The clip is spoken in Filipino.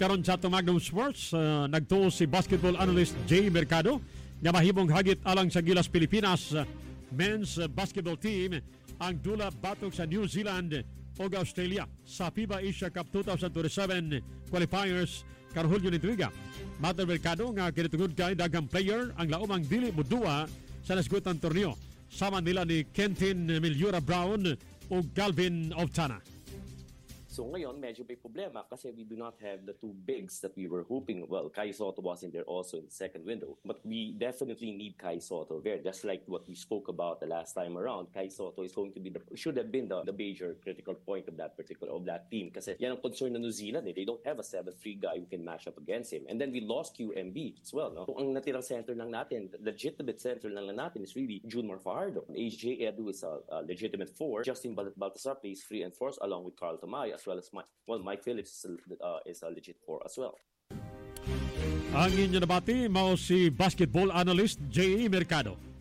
karon sa Magnum Sports, nagtuo si basketball analyst Jay Mercado nga mahimong hagit alang sa Gilas Pilipinas men's basketball team ang dula batok sa New Zealand o Australia sa FIBA Asia Cup 2027 qualifiers karong Hulyo ni Tuiga. Mater Mercado nga kinitungod kay daghang player ang laumang dili mudua sa nasgutan torneo. Sama nila ni Kentin Milyura Brown o Galvin Ovtana. So ngayon, medyo may problema kasi we do not have the two bigs that we were hoping. Well, Kai Soto was in there also in the second window. But we definitely need Kai Soto there. Just like what we spoke about the last time around, Kai Soto is going to be should have been the major critical point of that team. Kasi yan ang concern ng New Zealand. They don't have a 7-3 guy who can match up against him. And then we lost QMB as well. No? So ang natirang center lang natin, legitimate center lang natin is really Junmar Fajardo. AJ Edu is a legitimate 4. Justin Baltasar plays 3 and 4 along with Carl Tamay, as well as Mike Phillips is a legit 4 as well. Ang inyo nabati mao si basketball analyst J.E. Mercado.